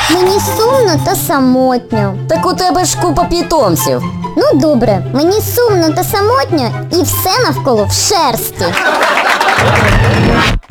Мені сумно та самотньо. Так у тебе ж купа питомців. Ну добре, мені сумно та самотньо і все навколо в шерсті.